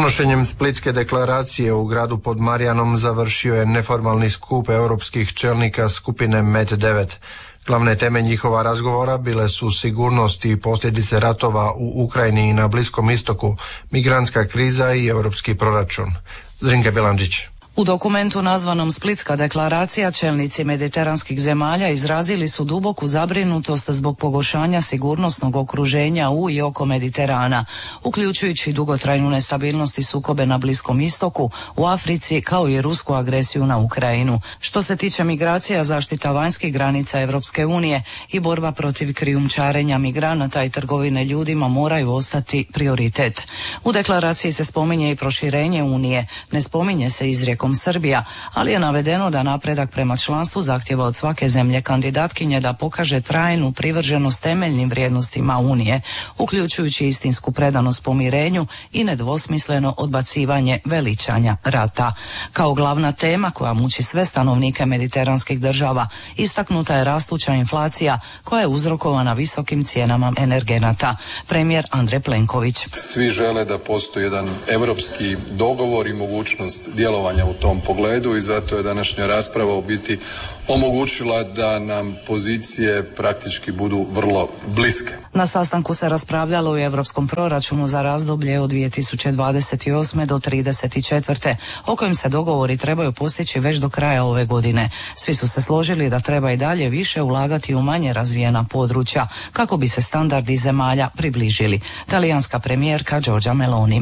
Donošenjem Splitske deklaracije u gradu pod Marijanom završio je neformalni skup europskih čelnika skupine MED9. Glavne teme njihova razgovora bile su sigurnost i posljedice ratova u Ukrajini i na Bliskom istoku, migrantska kriza i europski proračun. Zrinka Belandžić. U dokumentu nazvanom Splitska deklaracija čelnici mediteranskih zemalja izrazili su duboku zabrinutost zbog pogoršanja sigurnosnog okruženja u i oko Mediterana, uključujući dugotrajnu nestabilnost i sukobe na Bliskom istoku, u Africi kao i rusku agresiju na Ukrajinu. Što se tiče migracija, zaštita vanjskih granica Europske unije i borba protiv krijumčarenja migranata i trgovine ljudima moraju ostati prioritet. U deklaraciji se spominje i proširenje Unije, ne spominje se izrijekom Srbija, ali je navedeno da napredak prema članstvu zahtjeva od svake zemlje kandidatkinje da pokaže trajnu privrženost temeljnim vrijednostima Unije, uključujući istinsku predanost pomirenju i nedvosmisleno odbacivanje veličanja rata. Kao glavna tema koja muči sve stanovnike mediteranskih država, istaknuta je rastuća inflacija koja je uzrokovana visokim cijenama energenata. Premijer Andrej Plenković. Svi žele da postoji jedan europski dogovor i mogućnost djelovanja u tom pogledu i zato je današnja rasprava u biti omogućila da nam pozicije praktički budu vrlo bliske. Na sastanku se raspravljalo o europskom proračunu za razdoblje od 2028. do 34. o kojem se dogovori trebaju postići već do kraja ove godine. Svi su se složili da treba i dalje više ulagati u manje razvijena područja kako bi se standardi zemalja približili. Talijanska premijerka Giorgia Meloni.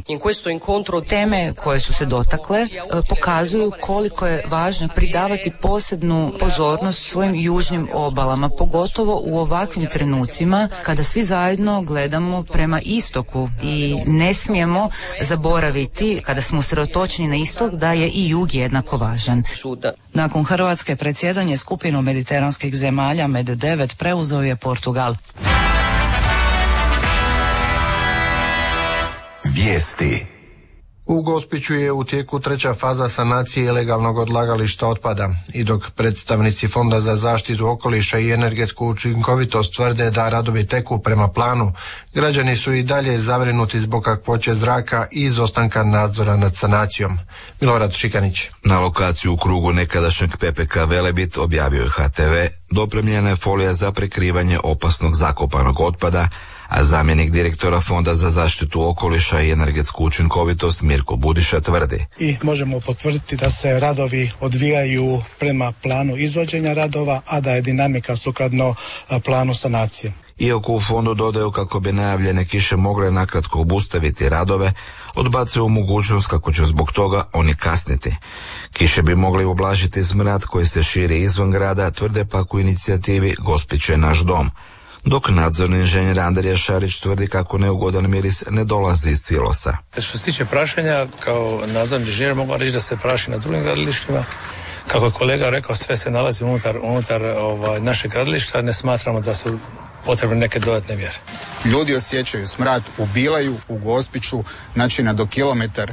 Teme koje su se dotakle pokazuju koliko je važno pridavati posebnu pozornost svojim južnim obalama, pogotovo u ovakvim trenucima kada svi zajedno gledamo prema istoku i ne smijemo zaboraviti kada smo usredotočeni na istok da je i jug jednako važan. Nakon Hrvatske predsjedanje skupinom mediteranskih zemalja MED9 preuzeo je Portugal. Vijesti. U Gospiću je u tijeku treća faza sanacije ilegalnog odlagališta otpada i dok predstavnici Fonda za zaštitu okoliša i energetsku učinkovitost tvrde da radovi teku prema planu, građani su i dalje zabrinuti zbog kakvoće zraka i izostanka nadzora nad sanacijom. Milorad Šikanić. Na lokaciju u krugu nekadašnjeg PPK Velebit, objavio je HTV, dopremljena je folija za prekrivanje opasnog zakopanog otpada, a zamjenik direktora Fonda za zaštitu okoliša i energetsku učinkovitost Mirko Budiša tvrdi. I možemo potvrditi da se radovi odvijaju prema planu izvođenja radova, a da je dinamika sukladno planu sanacije. Iako u fondu dodaju kako bi najavljene kiše mogle nakratko obustaviti radove, odbacuju mogućnost kako će zbog toga oni kasniti. Kiše bi mogli ublažiti smrad koji se širi izvan grada, tvrde pak u inicijativi Gospić je naš dom. Dok nadzorni inženjer Andrija Šarić tvrdi kako neugodan miris ne dolazi iz silosa. Što se tiče prašenja, kao nadzorni inženjer mogu reći da se praši na drugim gradilištima. Kako je kolega rekao, sve se nalazi unutar našeg gradilišta, ne smatramo da su potrebne neke dodatne mjere. Ljudi osjećaju smrad u Bilaju, u Gospiću, znači do kilometar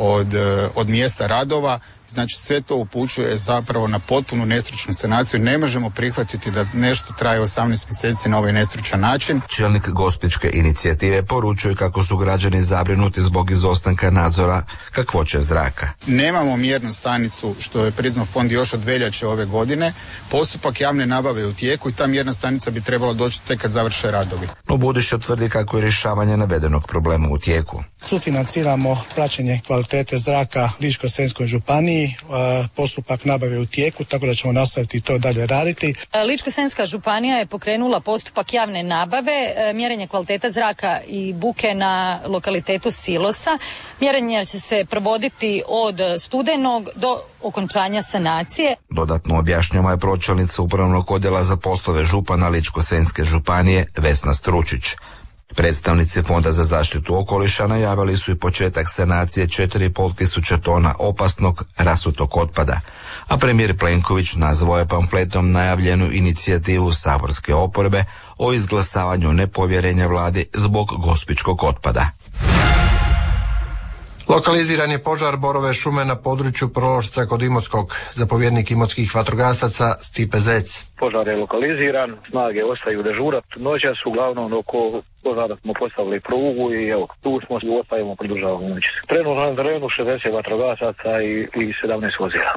od mjesta radova. Znači sve to upućuje zapravo na potpunu nestručnu sanaciju. Ne možemo prihvatiti da nešto traje 18 mjeseci na ovaj nestručan način. Čelnik Gospićke inicijative poručuje kako su građani zabrinuti zbog izostanka nadzora kakvoće zraka. Nemamo mjernu stanicu, što je priznao fond još od veljače ove godine. Postupak javne nabave je u tijeku i ta mjerna stanica bi trebala doći tek kad završe radovi. No Budiša tvrdi kako je rješavanje navedenog problema u tijeku. Sufinanciramo praćenje kvalitete zraka Ličko-senjskoj županiji. Postupak nabave u tijeku, tako da ćemo nastaviti to dalje raditi. Ličko-senjska županija je pokrenula postupak javne nabave, mjerenje kvaliteta zraka i buke na lokalitetu Silosa. Mjerenje će se provoditi od studenog do okončanja sanacije. Dodatno objašnjava je pročelnica upravnog odjela za poslove župana Ličko-senjske županije Vesna Stručić. Predstavnici Fonda za zaštitu okoliša najavili su i početak sanacije 4,5 tisuća tona opasnog rasutog otpada, a premijer Plenković nazvao je pamfletom najavljenu inicijativu saborske oporbe o izglasavanju nepovjerenja vladi zbog gospićkog otpada. Lokaliziran je požar borove šume na području Prološca kod Imotskog. Zapovjednik imotskih vatrogasaca Stipe Zec. Požar je lokaliziran, snage ostaju dežurat. Noćas uglavnom oko požara smo postavili prugu i evo, tu smo i ostajemo, produžavamo noćas. Trenutno na terenu 60 vatrogasaca i 17 vozila.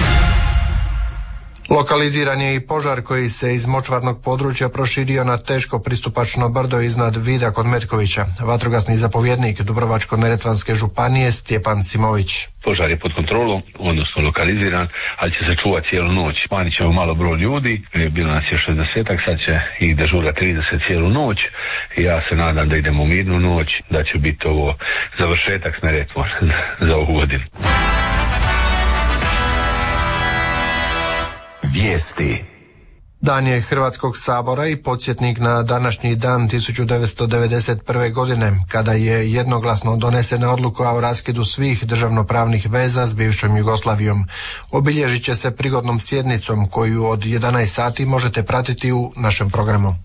Lokaliziran je i požar koji se iz močvarnog područja proširio na teško pristupačno brdo iznad Vida kod Metkovića. Vatrogasni zapovjednik Dubrovačko-neretvanske županije Stjepan Simović. Požar je pod kontrolom, odnosno lokaliziran, ali će se čuvati cijelu noć. Smanjit ćemo malo broj ljudi, bilo nas je 60-ak, sad će ih dežura 30 cijelu noć. I ja se nadam da idemo u mirnu noć, da će biti ovo završetak s Neretvom za ovu godinu. Vijesti. Dan je Hrvatskog sabora i podsjetnik na današnji dan 1991. godine, kada je jednoglasno donesena odluka o raskidu svih državnopravnih veza s bivšom Jugoslavijom. Obilježit će se prigodnom sjednicom koju od 11 sati možete pratiti u našem programu.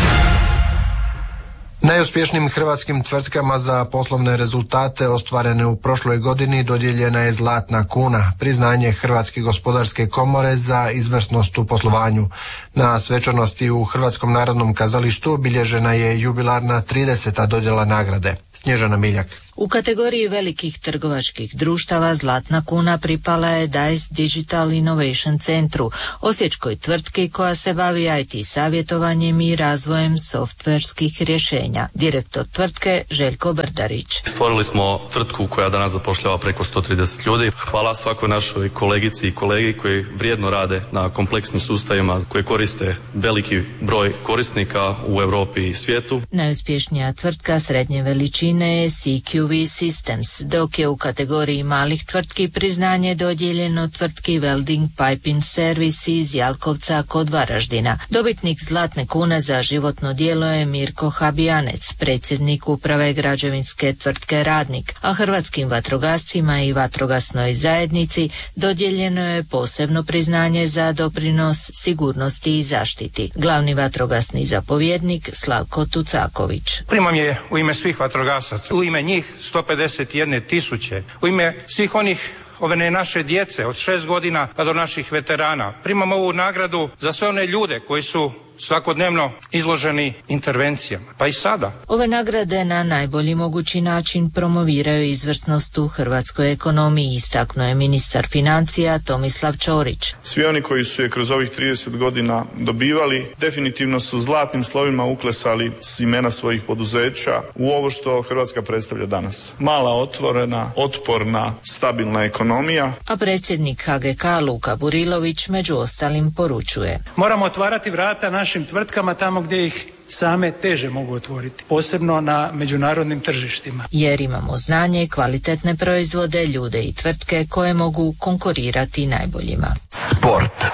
Najuspješnijim hrvatskim tvrtkama za poslovne rezultate ostvarene u prošloj godini dodijeljena je Zlatna kuna, priznanje Hrvatske gospodarske komore za izvrsnost u poslovanju. Na svečanosti u Hrvatskom narodnom kazalištu obilježena je jubilarna 30. dodjela nagrade. Snježana Miljak. U kategoriji velikih trgovačkih društava Zlatna kuna pripala je DICE Digital Innovation Centru, osječkoj tvrtki koja se bavi IT savjetovanjem i razvojem softverskih rješenja. Direktor tvrtke Željko Brdarić. Stvorili smo tvrtku koja danas zapošljava preko 130 ljudi. Hvala svakoj našoj kolegici i kolegi koji vrijedno rade na kompleksnim sustavima koji koriste veliki broj korisnika u Europi i svijetu. Najuspješnija tvrtka srednje veličine je CQV Systems, dok je u kategoriji malih tvrtki priznanje dodijeljeno tvrtki Welding Piping Service iz Jalkovca kod Varaždina. Dobitnik Zlatne kune za životno djelo je Mirko Habijanec, predsjednik uprave građevinske tvrtke Radnik, a hrvatskim vatrogascima i vatrogasnoj zajednici dodijeljeno je posebno priznanje za doprinos sigurnosti i zaštiti. Glavni vatrogasni zapovjednik Slavko Tucaković. Primam je u ime svih vatrogasaca, u ime njih 151.000, u ime svih ove naše djece od 6 godina pa do naših veterana. Primam ovu nagradu za sve one ljude koji su svakodnevno izloženi intervencijama, pa i sada. Ove nagrade na najbolji mogući način promoviraju izvrsnost u hrvatskoj ekonomiji, istaknuo je ministar financija Tomislav Ćorić. Svi oni koji su je kroz ovih 30 godina dobivali, definitivno su zlatnim slovima uklesali imena svojih poduzeća u ovo što Hrvatska predstavlja danas. Mala, otvorena, otporna, stabilna ekonomija. A predsjednik HGK Luka Burilović među ostalim poručuje. Moramo otvarati vrata našim tvrtkama tamo gdje ih same teže mogu otvoriti, posebno na međunarodnim tržištima. Jer imamo znanje, kvalitetne proizvode, ljude i tvrtke koje mogu konkurirati najboljima. Sport.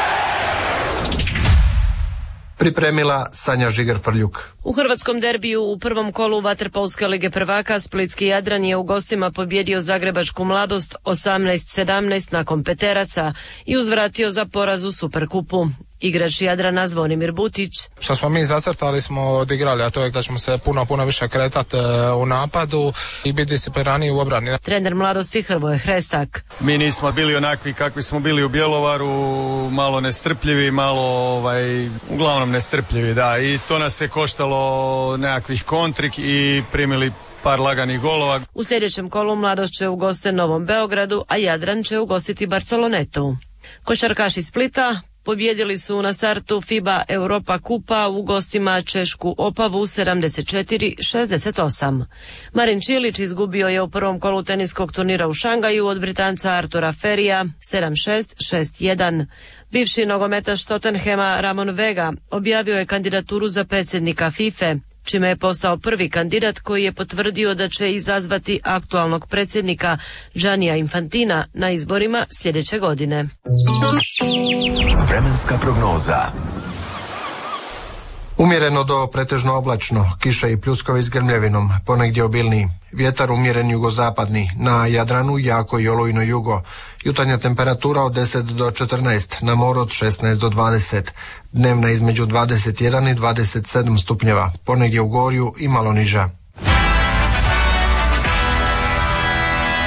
Pripremila Sanja Žigar-Frljuk. U hrvatskom derbiju u prvom kolu vaterpolske lige prvaka splitski Jadran je u gostima pobjedio zagrebačku Mladost 18-17 nakon peteraca i uzvratio za poraz u Superkupu. Igrač Jadrana Zvonimir Butić. Što smo mi zacrtali smo odigrali, a to je da ćemo se puno više kretati u napadu i biti disciplinirani u obrani. Trener Mladosti Hrvoje Hrestak. Mi nismo bili onakvi kakvi smo bili u Bjelovaru, malo nestrpljivi, uglavnom nestrpljivi, da, i to nas je koštalo nekakvih kontrik i primili par laganih golova. U sljedećem kolu Mladost će ugoste Novom Beogradu, a Jadran će ugostiti Barcelonetu. Košarkaši Splita pobjedili su na startu FIBA Europa kupa u gostima Češku Opavu 74-68. Marin Čilić izgubio je u prvom kolu teniskog turnira u Šangaju od Britanca Artura Ferija 7-6, 6-1. Bivši nogometaš Tottenhema Ramon Vega objavio je kandidaturu za predsjednika FIFA, čime je postao prvi kandidat koji je potvrdio da će izazvati aktualnog predsjednika Giannija Infantina na izborima sljedeće godine. Vremenska prognoza. Umjereno do pretežno oblačno, kiša i pljuskovi s grmljevinom, ponegdje obilniji. Vjetar umjeren jugozapadni, na Jadranu jako i olujno jugo. Jutarnja temperatura od 10 do 14, na moru od 16 do 20. Dnevna između 21 i 27 stupnjeva, ponegdje u Gorju i malo niža.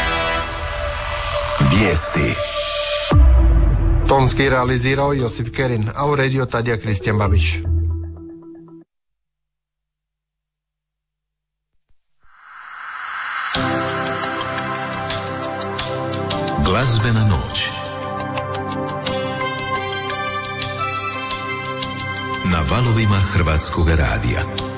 Vijesti. Tonski realizirao Josip Kerin, a uredio Tadija Kristijan Babić. Glazbena noć. Na valovima Hrvatskog radija.